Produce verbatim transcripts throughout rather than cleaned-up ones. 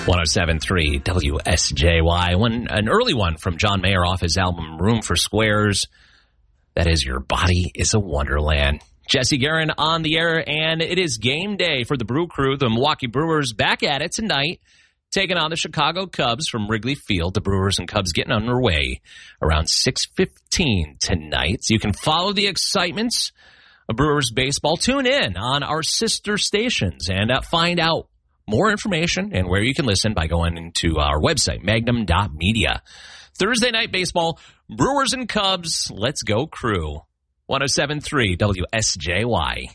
one oh seven point three W S J Y. One, an early one from John Mayer off his album Room for Squares. That is Your Body is a Wonderland. Jesse Guerin on the air, and it is game day for the Brew Crew. The Milwaukee Brewers back at it tonight, taking on the Chicago Cubs from Wrigley Field. The Brewers and Cubs getting underway around six fifteen tonight. So you can follow the excitements of Brewers baseball. Tune in on our sister stations and uh, find out more information and where you can listen by going into our website, magnum dot media. Thursday night baseball, Brewers and Cubs. Let's go, Crew. one oh seven point three W S J Y.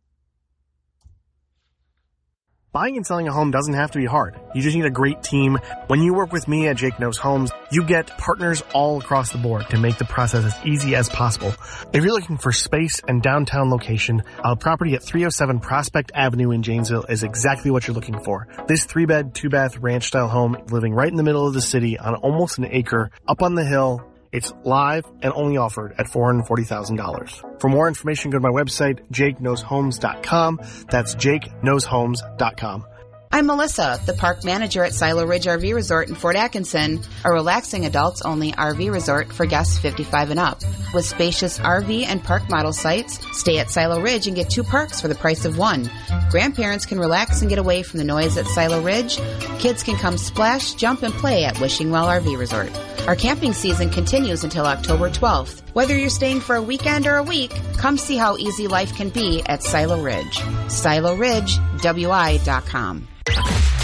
Buying and selling a home doesn't have to be hard. You just need a great team. When you work with me at Jake Knows Homes, you get partners all across the board to make the process as easy as possible. If you're looking for space and downtown location, our property at three oh seven Prospect Avenue in Janesville is exactly what you're looking for. This three-bed, two-bath ranch-style home living right in the middle of the city on almost an acre, up on the hill. It's live and only offered at four hundred forty thousand dollars. For more information, go to my website, jake knows homes dot com. That's jake knows homes dot com. I'm Melissa, the park manager at Silo Ridge R V Resort in Fort Atkinson, a relaxing adults-only R V resort for guests fifty-five and up. With spacious R V and park model sites, stay at Silo Ridge and get two parks for the price of one. Grandparents can relax and get away from the noise at Silo Ridge. Kids can come splash, jump, and play at Wishing Well R V Resort. Our camping season continues until October twelfth. Whether you're staying for a weekend or a week, come see how easy life can be at Silo Ridge. Silo Ridge W I dot com.